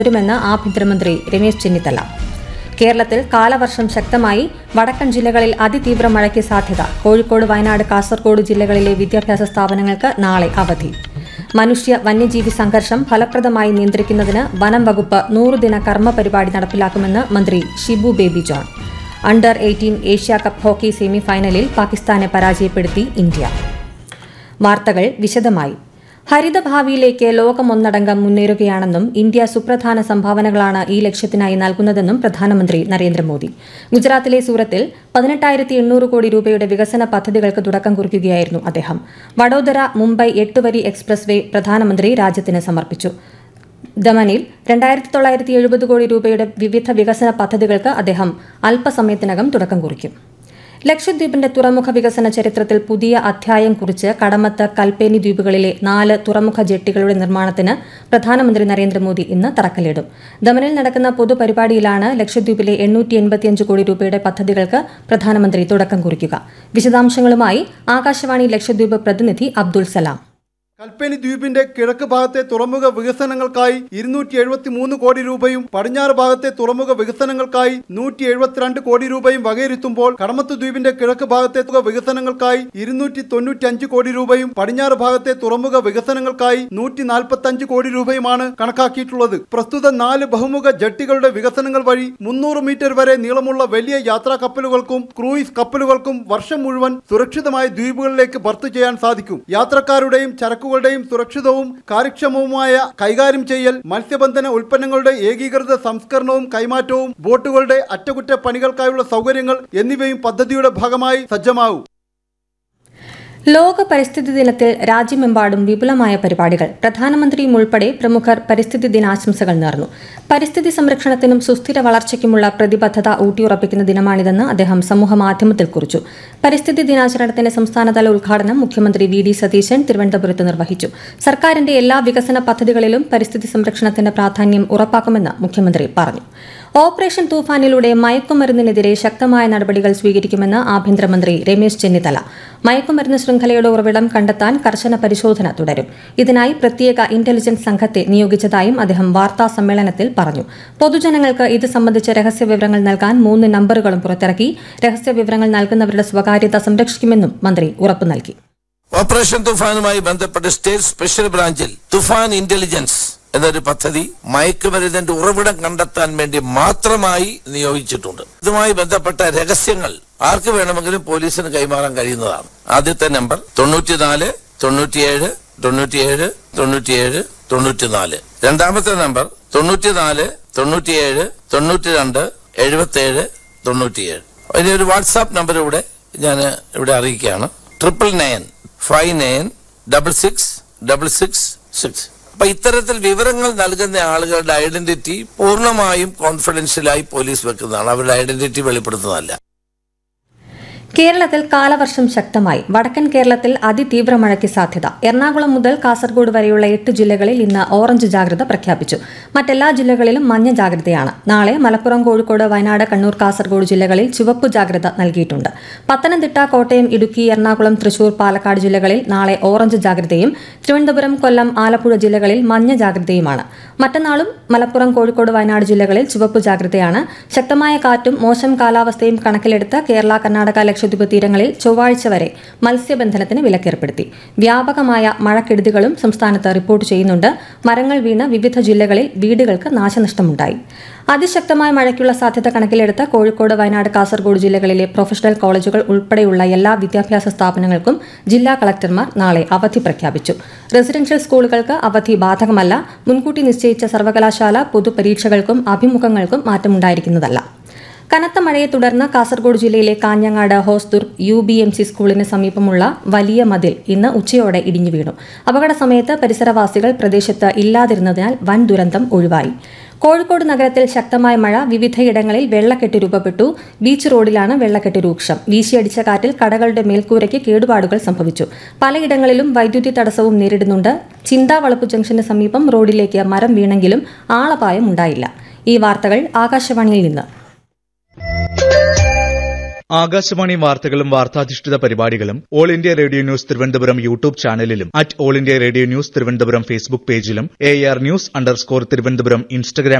തുടരുമെന്ന് ആഭ്യന്തരമന്ത്രി രമേശ് ചെന്നിത്തല. കേരളത്തിൽ കാലവർഷം ശക്തമായി. വടക്കൻ ജില്ലകളിൽ അതിതീവ്ര മഴയ്ക്ക് സാധ്യത. കോഴിക്കോട്, വയനാട്, കാസർഗോഡ് ജില്ലകളിലെ വിദ്യാഭ്യാസ സ്ഥാപനങ്ങൾക്ക് നാളെ അവധി. മനുഷ്യ വന്യജീവി സംഘർഷം ഫലപ്രദമായി നിയന്ത്രിക്കുന്നതിന് വനം വകുപ്പ് 100-ദിന കർമ്മ പരിപാടി നടപ്പിലാക്കുമെന്ന് മന്ത്രി Shibu baby John. Under 18 Asia cup hockey semi ഫൈനലിൽ പാകിസ്ഥാനെ പരാജയപ്പെടുത്തി ഇന്ത്യ. വാർത്തകൾ വിശദമായി. ഹരിതഭാവിയിലേക്ക് ലോകമൊന്നടങ്കം മുന്നേറുകയാണെന്നും ഇന്ത്യ സുപ്രധാന സംഭാവനകളാണ് ഈ ലക്ഷ്യത്തിനായി നൽകുന്നതെന്നും പ്രധാനമന്ത്രി നരേന്ദ്രമോദി. ഗുജറാത്തിലെ സൂറത്തിൽ 18,800 കോടി രൂപയുടെ വികസന പദ്ധതികൾക്ക് തുടക്കം കുറിക്കുകയായിരുന്നു അദ്ദേഹം. വഡോദര മുംബൈ 8-വരി എക്സ്പ്രസ് വേ പ്രധാനമന്ത്രി രാജ്യത്തിന് സമർപ്പിച്ചു. ദമനിൽ 2,970 കോടി രൂപയുടെ വിവിധ വികസന പദ്ധതികൾക്ക് അദ്ദേഹം അല്പസമയത്തിനകം തുടക്കം കുറിക്കും. ലക്ഷദ്വീപിന്റെ തുറമുഖ വികസന ചരിത്രത്തിൽ പുതിയ അധ്യായം കുറിച്ച് കടമത്ത്, കൽപ്പേനി ദ്വീപുകളിലെ 4 തുറമുഖ ജെട്ടികളുടെ നിർമ്മാണത്തിന് പ്രധാനമന്ത്രി നരേന്ദ്രമോദി ഇന്ന് തറക്കല്ലിടും. ദമനിൽ നടക്കുന്ന പൊതുപരിപാടിയിലാണ് ലക്ഷദ്വീപിലെ 885 കോടി രൂപയുടെ പദ്ധതികൾക്ക് പ്രധാനമന്ത്രി തുടക്കം കുറിക്കുക. വിശദാംശങ്ങളുമായി ആകാശവാണി ലക്ഷദ്വീപ് പ്രതിനിധി അബ്ദുൾ സലാം. കൽപ്പേനി ദ്വീപിന്റെ കിഴക്ക് ഭാഗത്തെ തുറമുഖ വികസനങ്ങൾക്കായി 273 കോടി രൂപയും പടിഞ്ഞാറ് ഭാഗത്തെ തുറമുഖ വികസനങ്ങൾക്കായി 172 കോടി രൂപയും വകയിരുത്തുമ്പോൾ കടമത്ത് ദ്വീപിന്റെ കിഴക്ക് ഭാഗത്തെ വികസനങ്ങൾക്കായി 295 കോടി രൂപയും പടിഞ്ഞാറ് ഭാഗത്തെ തുറമുഖ വികസനങ്ങൾക്കായി 145 കോടി രൂപയുമാണ് കണക്കാക്കിയിട്ടുള്ളത്. പ്രസ്തുത 4 ബഹുമുഖ ജട്ടികളുടെ വികസനങ്ങൾ വഴി 300 മീറ്റർ വരെ നീളമുള്ള വലിയ യാത്രാ കപ്പലുകൾക്കും ക്രൂയിസ് കപ്പലുകൾക്കും വർഷം മുഴുവൻ സുരക്ഷിതമായ ദ്വീപുകളിലേക്ക് ബർത്ത് ചെയ്യാൻ സാധിക്കും. യാത്രക്കാരുടെയും ചരക്കുകളുടെയും സുരക്ഷിതവും കാര്യക്ഷമവുമായ കൈകാര്യം ചെയ്യൽ, മത്സ്യബന്ധന ഉൽപ്പന്നങ്ങളുടെ ഏകീകൃത സംസ്കരണവും കൈമാറ്റവും, ബോട്ടുകളുടെ അറ്റകുറ്റപ്പണികൾക്കായുള്ള സൗകര്യങ്ങൾ എന്നിവയും പദ്ധതിയുടെ ഭാഗമായി സജ്ജമാവും. ലോക പരിസ്ഥിതി ദിനത്തിൽ രാജ്യമെമ്പാടും വിപുലമായ പരിപാടികൾ. പ്രധാനമന്ത്രിയും ഉൾപ്പെടെ പ്രമുഖർ പരിസ്ഥിതി ദിനാശംസകൾ നേർന്നു. പരിസ്ഥിതി സംരക്ഷണത്തിനും സുസ്ഥിര വളർച്ചയ്ക്കുമുള്ള പ്രതിബദ്ധത ഊട്ടിയുറപ്പിക്കുന്ന ദിനമാണിതെന്ന് അദ്ദേഹം സമൂഹമാധ്യമത്തിൽ കുറിച്ചു. പരിസ്ഥിതി ദിനാചരണത്തിന്റെ സംസ്ഥാനതല ഉദ്ഘാടനം മുഖ്യമന്ത്രി വി.ഡി. സതീശൻ തിരുവനന്തപുരത്ത് നിർവഹിച്ചു. സർക്കാരിന്റെ എല്ലാ വികസന പദ്ധതികളിലും പരിസ്ഥിതി സംരക്ഷണത്തിന്റെ പ്രാധാന്യം ഉറപ്പാക്കുമെന്ന് മുഖ്യമന്ത്രി പറഞ്ഞു. ഓപ്പറേഷൻ തൂഫാനിലൂടെ മയക്കുമരുന്നിനെതിരെ ശക്തമായ നടപടികൾ സ്വീകരിക്കുമെന്ന് ആഭ്യന്തരമന്ത്രി രമേശ് ചെന്നിത്തല. മയക്കുമരുന്ന് ശൃംഖലയുടെ ഉറവിടം കണ്ടെത്താൻ കർശന പരിശോധന തുടരും. ഇതിനായി പ്രത്യേക ഇന്റലിജൻസ് സംഘത്തെ നിയോഗിച്ചതായും അദ്ദേഹം വാർത്താ സമ്മേളനത്തിൽ പറഞ്ഞു. പൊതുജനങ്ങൾക്ക് ഇത് സംബന്ധിച്ച രഹസ്യവിവരങ്ങൾ നൽകാൻ 3 നമ്പറുകളും പുറത്തിറക്കി. രഹസ്യവിവരങ്ങൾ നൽകുന്നവരുടെ സ്വകാര്യത സംരക്ഷിക്കുമെന്നും മന്ത്രി ഉറപ്പു നൽകി. ഓപ്പറേഷൻ തുഫാനുമായി ബന്ധപ്പെട്ട് സ്റ്റേറ്റ് സ്പെഷ്യൽ ബ്രാഞ്ചിൽ തുഫാൻ ഇന്റലിജൻസ് എന്നൊരു പദ്ധതി മയക്കുമരുന്നിന്റെ ഉറവിടം കണ്ടെത്താൻ വേണ്ടി മാത്രമായി നിയോഗിച്ചിട്ടുണ്ട്. ഇതുമായി ബന്ധപ്പെട്ട രഹസ്യങ്ങൾ ആർക്ക് വേണമെങ്കിലും പോലീസിന് കൈമാറാൻ കഴിയുന്നതാണ്. ആദ്യത്തെ നമ്പർ 94 97 97 97 94. രണ്ടാമത്തെ നമ്പർ 94 97 92 77 97. ഇനി ഒരു വാട്സാപ്പ് നമ്പർ കൂടെ ഞാൻ ഇവിടെ അറിയിക്കുകയാണ്. 99 59 66 666. അപ്പൊ ഇത്തരത്തിൽ വിവരങ്ങൾ നൽകുന്ന ആളുകളുടെ ഐഡന്റിറ്റി പൂർണ്ണമായും കോൺഫിഡൻഷ്യലായി പോലീസ് വെക്കുന്നതാണ്. അവരുടെ ഐഡന്റിറ്റി വെളിപ്പെടുത്തുന്നതല്ല. കേരളത്തിൽ കാലവർഷം ശക്തമായി. വടക്കൻ കേരളത്തിൽ അതിതീവ്ര മഴയ്ക്ക് സാധ്യത. എറണാകുളം മുതൽ കാസർഗോഡ് വരെയുള്ള 8 ജില്ലകളിൽ ഇന്ന് ഓറഞ്ച് ജാഗ്രത പ്രഖ്യാപിച്ചു. മറ്റെല്ലാ ജില്ലകളിലും മഞ്ഞ ജാഗ്രതയാണ്. നാളെ മലപ്പുറം, കോഴിക്കോട്, വയനാട്, കണ്ണൂർ, കാസർഗോഡ് ജില്ലകളിൽ ചുവപ്പ് ജാഗ്രത നൽകിയിട്ടുണ്ട്. പത്തനംതിട്ട, കോട്ടയം, ഇടുക്കി, എറണാകുളം, തൃശൂർ, പാലക്കാട് ജില്ലകളിൽ നാളെ ഓറഞ്ച് ജാഗ്രതയും തിരുവനന്തപുരം, കൊല്ലം, ആലപ്പുഴ ജില്ലകളിൽ മഞ്ഞ ജാഗ്രതയുമാണ്. മറ്റന്നാളും മലപ്പുറം, കോഴിക്കോട്, വയനാട് ജില്ലകളിൽ ചുവപ്പ് ജാഗ്രതയാണ്. ശക്തമായ കാറ്റും മോശം കാലാവസ്ഥയും കണക്കിലെടുത്ത് കേരള, കർണാടക, ലക്ഷദ്വീപ് തീരങ്ങളിൽ ചൊവ്വാഴ്ച വരെ മത്സ്യബന്ധനത്തിന് വിലക്കേർപ്പെടുത്തി. വ്യാപകമായ മഴക്കെടുതികളും സംസ്ഥാനത്ത് റിപ്പോർട്ട് ചെയ്യുന്നുണ്ട്. മരങ്ങൾ വീണ് വിവിധ ജില്ലകളിൽ വീടുകൾക്ക് നാശനഷ്ടമുണ്ടായി. അതിശക്തമായ മഴയ്ക്കുള്ള സാധ്യത കണക്കിലെടുത്ത് കോഴിക്കോട്, വയനാട്, കാസർഗോഡ് ജില്ലകളിലെ പ്രൊഫഷണൽ കോളേജുകൾ ഉൾപ്പെടെയുള്ള എല്ലാ വിദ്യാഭ്യാസ സ്ഥാപനങ്ങൾക്കും ജില്ലാ കളക്ടർമാർ നാളെ അവധി പ്രഖ്യാപിച്ചു. റെസിഡൻഷ്യൽ സ്കൂളുകൾക്ക് അവധി ബാധകമല്ല. മുൻകൂട്ടി നിശ്ചയിച്ച സർവകലാശാല പൊതുപരീക്ഷകൾക്കും അഭിമുഖങ്ങൾക്കും മാറ്റമുണ്ടായിരിക്കുന്നതല്ല. കനത്ത മഴയെ തുടർന്ന് കാസർഗോഡ് ജില്ലയിലെ കാഞ്ഞങ്ങാട് ഹോസ്ദുർഗ് UBMC സ്കൂളിന് സമീപമുള്ള വലിയ മതിൽ ഇന്ന് ഉച്ചയോടെ ഇടിഞ്ഞു വീണു. അപകട സമയത്ത് പരിസരവാസികൾ പ്രദേശത്ത് ഇല്ലാതിരുന്നതിനാൽ വൻ ദുരന്തം ഒഴിവായി. കോഴിക്കോട് നഗരത്തിൽ ശക്തമായ മഴ. വിവിധയിടങ്ങളിൽ വെള്ളക്കെട്ട് രൂപപ്പെട്ടു. ബീച്ച് റോഡിലാണ് വെള്ളക്കെട്ട് രൂക്ഷം. വീശിയടിച്ച കാറ്റിൽ കടകളുടെ മേൽക്കൂരയ്ക്ക് കേടുപാടുകൾ സംഭവിച്ചു. പലയിടങ്ങളിലും വൈദ്യുതി തടസ്സവും നേരിടുന്നുണ്ട്. ചിന്താവളപ്പ് ജംഗ്ഷന് സമീപം റോഡിലേക്ക് മരം വീണെങ്കിലും ആളപായം ഉണ്ടായില്ല. ഈ വാർത്തകൾ ആകാശവാണിയിൽ നിന്ന്. ആകാശവാണി വാർത്തകളും വാർത്താധിഷ്ഠിത പരിപാടികളും all India radio news Thiruvananthapuram YouTube ചാനലിലും @all India radio news Thiruvananthapuram Facebook പേജിലും AR News_തിരുവനന്തപുരം ഇൻസ്റ്റഗ്രാം